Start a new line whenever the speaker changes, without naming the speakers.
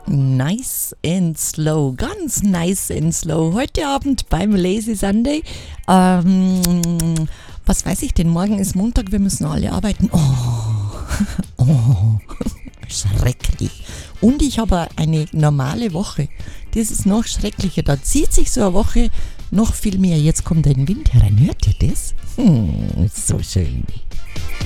Nice and slow, ganz nice and slow. Heute Abend beim Lazy Sunday. Was weiß ich denn? Morgen ist Montag, wir müssen alle arbeiten. Schrecklich. Und ich habe eine normale Woche. Das ist noch schrecklicher. Da zieht sich so eine Woche noch viel mehr. Jetzt kommt ein Wind herein. Hört ihr das? So schön.